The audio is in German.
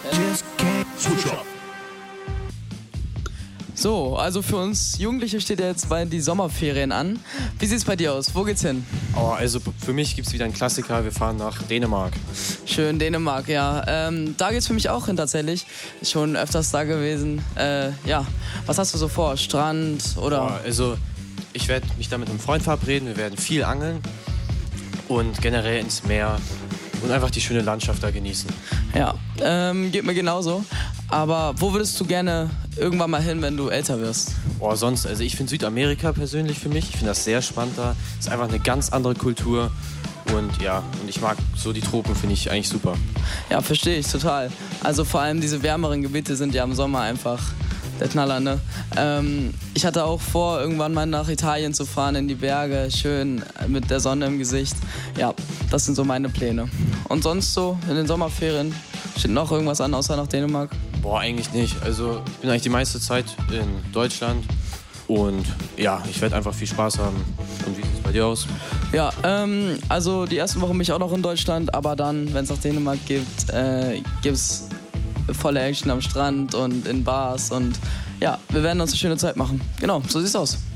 So, also für uns Jugendliche steht ja jetzt bald die Sommerferien an. Wie sieht's bei dir aus? Wo geht's hin? Oh, also für mich gibt es wieder einen Klassiker. Wir fahren nach Dänemark. Schön, Dänemark, ja. Da geht's für mich auch hin tatsächlich. Schon öfters da gewesen. Ja, was hast du so vor? Strand oder? Oh, also ich werde mich da mit einem Freund verabreden. Wir werden viel angeln und generell ins Meer und einfach die schöne Landschaft da genießen. Ja, geht mir genauso. Aber wo würdest du gerne irgendwann mal hin, wenn du älter wirst? Oh, sonst, also ich finde Südamerika persönlich für mich, ich finde das sehr spannend da. Ist einfach eine ganz andere Kultur und ja, und ich mag so die Tropen, finde ich eigentlich super. Ja, verstehe ich total. Also vor allem diese wärmeren Gebiete sind ja im Sommer einfach der Knaller, ne? Ich hatte auch vor, irgendwann mal nach Italien zu fahren, in die Berge, schön mit der Sonne im Gesicht. Ja, das sind so meine Pläne. Und sonst so in den Sommerferien, steht noch irgendwas an, außer nach Dänemark? Boah, eigentlich nicht. Also ich bin eigentlich die meiste Zeit in Deutschland und ja, ich werde einfach viel Spaß haben. Und wie sieht es bei dir aus? Ja, also die ersten Wochen bin ich auch noch in Deutschland, aber dann, wenn es nach Dänemark gibt, gibt's volle Action am Strand und in Bars und ja, wir werden uns eine schöne Zeit machen. Genau, so sieht's aus.